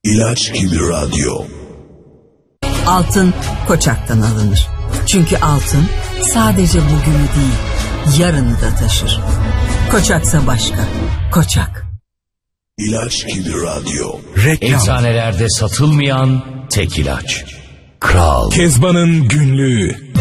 İlaç gibi radyo. Altın Koçak'tan alınır. Çünkü altın sadece bugünü değil, yarını da taşır. Koçaksa başka. Koçak. İlaç gibi radyo. Reklam. Eczanelerde satılmayan tek ilaç. Kral. Kezban'ın günlüğü.